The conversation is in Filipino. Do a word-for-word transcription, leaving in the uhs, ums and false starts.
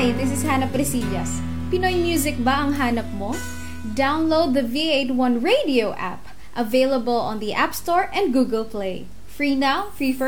Hi, this is Hannah Presillas. Pinoy music ba ang hanap mo? Download the V eighty-one Radio app, available on the App Store and Google Play. Free now, free for